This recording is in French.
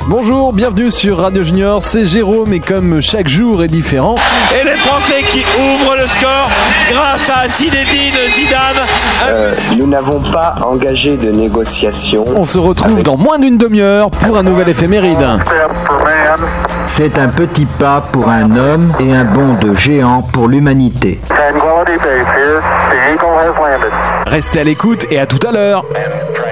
Bonjour, bienvenue sur Radio Junior, c'est Jérôme et comme chaque jour est différent... Et les Français qui ouvrent le score grâce à Zinedine Zidane. Nous n'avons pas engagé de négociation. On se retrouve dans moins d'une demi-heure pour un nouvel éphéméride. C'est un petit pas pour un homme et un bond de géant pour l'humanité. Restez à l'écoute et à tout à l'heure.